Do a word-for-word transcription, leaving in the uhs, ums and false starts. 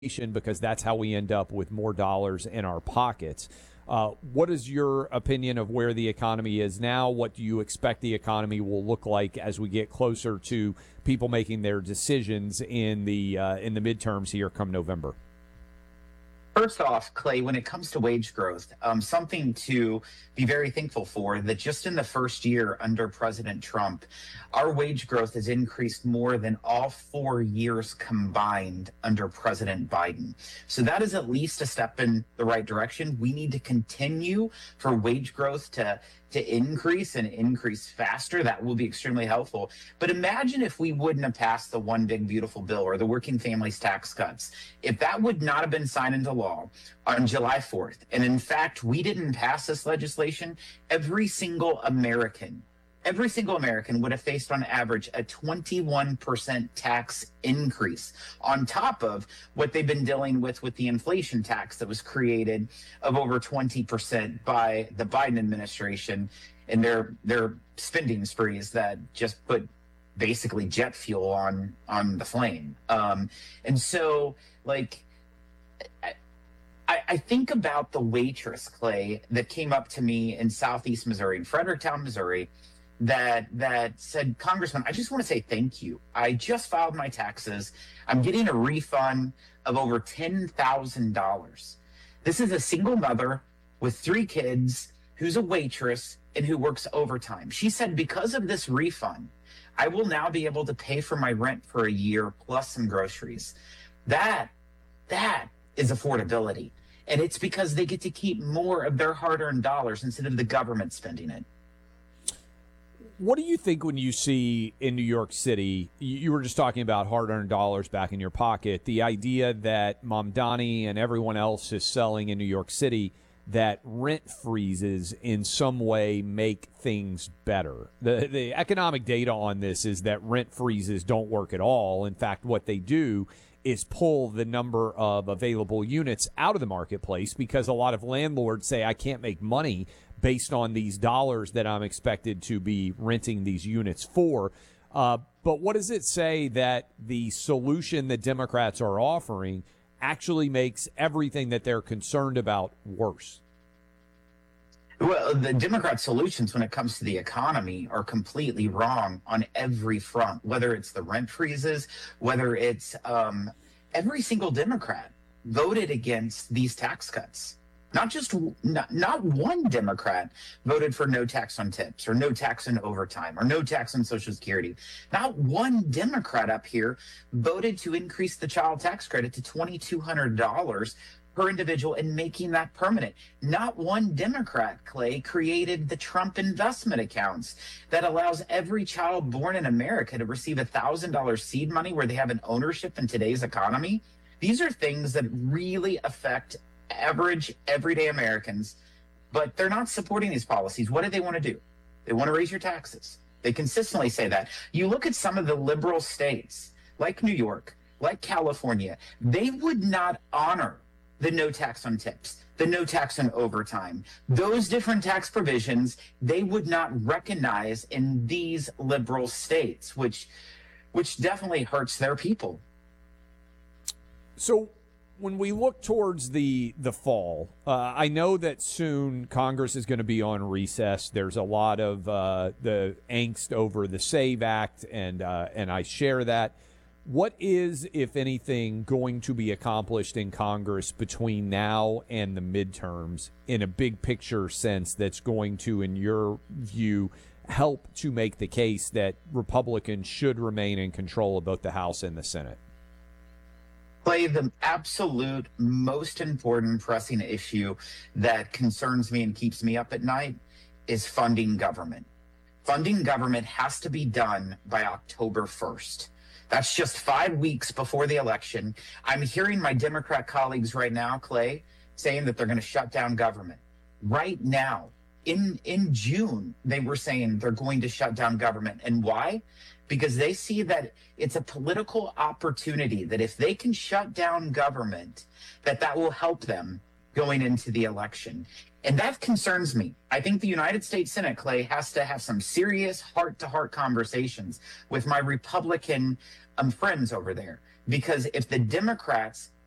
because that's how we end up with more dollars in our pockets. Uh, what is your opinion of where the economy is now? What do you expect the economy will look like as we get closer to people making their decisions in the uh, in the midterms here come November? First off, Clay, when it comes to wage growth, um, something to be very thankful for that just in the first year under President Trump, our wage growth has increased more than all four years combined under President Biden. So that is at least a step in the right direction. We need to continue for wage growth to to increase and increase faster. That will be extremely helpful. But imagine if we wouldn't have passed the One Big Beautiful Bill or the Working Families Tax Cuts. If that would not have been signed into law on July fourth, and in fact, we didn't pass this legislation, every single American Every single American would have faced on average a twenty-one percent tax increase on top of what they've been dealing with with the inflation tax that was created of over twenty percent by the Biden administration and their their spending sprees that just put basically jet fuel on on the flame. Um, and so, like, I, I think about the waitress, Clay, that came up to me in Southeast Missouri, in Fredericktown, Missouri, that that said, Congressman, I just want to say thank you. I just filed my taxes. I'm getting a refund of over ten thousand dollars. This is a single mother with three kids who's a waitress and who works overtime. She said, because of this refund, I will now be able to pay for my rent for a year plus some groceries. That, that is affordability. And it's because they get to keep more of their hard-earned dollars instead of the government spending it. What do you think when you see in New York City, you were just talking about hard-earned dollars back in your pocket, the idea that Mamdani and everyone else is selling in New York City, that rent freezes in some way make things better? The, the economic data on this is that rent freezes don't work at all. In fact, what they do is pull the number of available units out of the marketplace because a lot of landlords say, I can't make money based on these dollars that I'm expected to be renting these units for. Uh, but what does it say that the solution that Democrats are offering actually makes everything that they're concerned about worse? Well, the Democrat solutions when it comes to the economy are completely wrong on every front, whether it's the rent freezes, whether it's um, every single Democrat voted against these tax cuts. Not just not, not one Democrat voted for no tax on tips or no tax on overtime or no tax on Social Security. Not one Democrat up here voted to increase the child tax credit to two thousand two hundred dollars per individual and making that permanent. Not one Democrat, Clay, created the Trump investment accounts that allows every child born in America to receive one thousand dollars seed money where they have an ownership in today's economy. These are things that really affect average, everyday Americans, but they're not supporting these policies. What do they want to do? They want to raise your taxes. They consistently say that. You look at some of the liberal states, like New York, like California, they would not honor the no tax on tips, the no tax on overtime. Those different tax provisions, they would not recognize in these liberal states, which, which definitely hurts their people. So, when we look towards the the fall, uh, I know that soon Congress is going to be on recess. There's a lot of uh, the angst over the SAVE Act, and uh, and I share that. What is, if anything, going to be accomplished in Congress between now and the midterms in a big picture sense that's going to, in your view, help to make the case that Republicans should remain in control of both the House and the Senate? Clay, the absolute most important pressing issue that concerns me and keeps me up at night is funding government. Funding government has to be done by October first. That's just five weeks before the election. I'm hearing my Democrat colleagues right now, Clay, saying that they're going to shut down government. Right now, in, in June, they were saying they're going to shut down government. And why? Because they see that it's a political opportunity, that if they can shut down government, that that will help them going into the election. And that concerns me. I think the United States Senate, Clay, has to have some serious heart-to-heart conversations with my Republican um, friends over there. Because if the Democrats